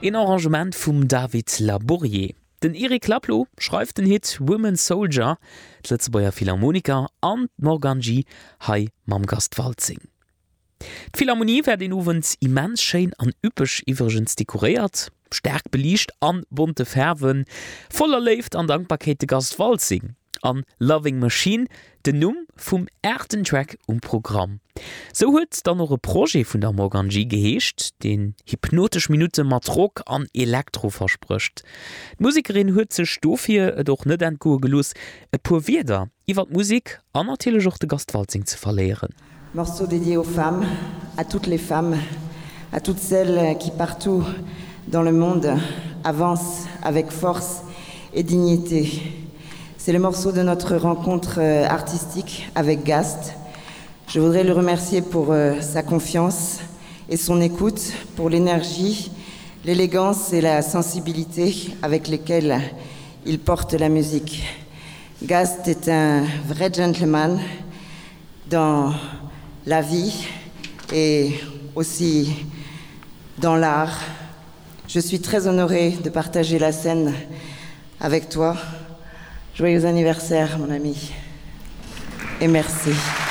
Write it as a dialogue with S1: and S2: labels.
S1: in Arrangement vum David Laborier. Den Eric Laplo schreibt den Hit Women Soldier, Letzebauer Philharmoniker an Morganji hai mam Gastwalzing. D'Philharmonie werd in Uwens immens schein an üppech iwwergens dekoriert, stärk belicht an bunte Färwen, voller Leift an Dankpakete Gastwalzing, an Loving Machine, den Numm vum ersten Track Programm. So huet dann noch e Projekt vun der Morganji geheescht, den hypnotisch Minute mat Rock an Elektro versprcht. Musikerin huet ze Stofie doch net entgo gelos e pur Wider iwwer Musik an natürlich auch de Gastwalzing zu verleeren.
S2: Morceau dédié aux femmes, à toutes les femmes, à toutes celles qui partout dans le monde avancent avec force et dignité. C'est le morceau de notre rencontre artistique avec Gast. Je voudrais le remercier pour sa confiance et son écoute, pour l'énergie, l'élégance et la sensibilité avec lesquelles il porte la musique. Gast est un vrai gentleman dans la vie et aussi dans l'art. Je suis très honorée de partager la scène avec toi. Joyeux anniversaire, mon ami. Et merci.